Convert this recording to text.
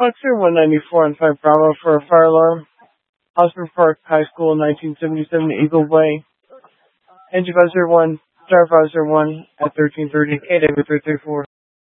Foxer 194 on 5 Bravo for a fire alarm. Osborne Park High School, 1977 Eagle Way. Engine Visor 1, Star Visor 1 at 1330, KW 334.